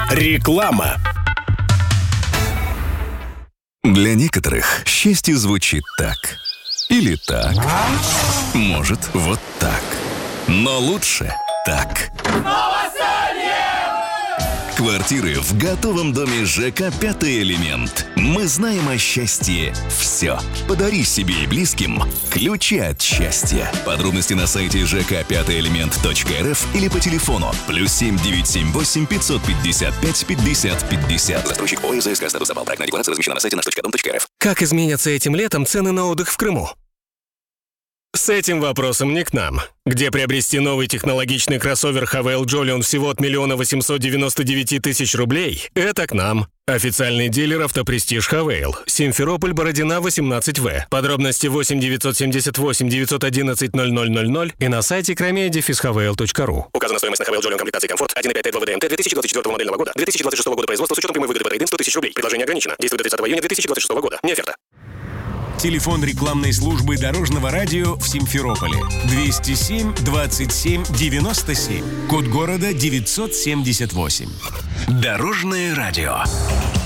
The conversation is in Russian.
Реклама. Для некоторых счастье звучит так. Или так. Может, вот так. Но лучше так. Квартиры в готовом доме ЖК «Пятый элемент». Мы знаем о счастье все. Подари себе и близким ключи от счастья. Подробности на сайте jk5элемент.рф или по телефону +7 978 555 50 50. Застройщик ООО «ЗСК Статус Запал». Проектная декларация размещена на сайте nаш.дом.рф. Как изменятся этим летом цены на отдых в Крыму? С этим вопросом не к нам. Где приобрести новый технологичный кроссовер Havail Jolion всего от 1 899 000 рублей? Это к нам. Официальный дилер «Автопрестиж Havail». Симферополь, Бородина, 18В. Подробности 8 978 911 0000 и на сайте crimea-havail.ru. Указана стоимость на Havail Jolion комплектации «Комфорт» 1.5 Т2 ВДМТ 2024 модельного года. 2026 года производства с учетом прямой выгоды по трейд-ин 100 000 рублей. Предложение ограничено. Действует до 30 июня 2026 года. Не оферта. Телефон рекламной службы Дорожного радио в Симферополе 207 27 97. Код города 978. Дорожное радио.